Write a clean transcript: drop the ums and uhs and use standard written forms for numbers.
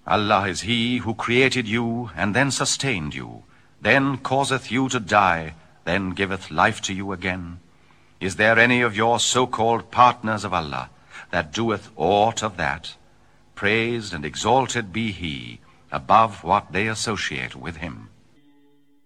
Allah is he who created you and then sustained you, then causeth you to die, then giveth life to you again. Is there any of your so-called partners of Allah that doeth aught of that? Praised and exalted be he above what they associate with him.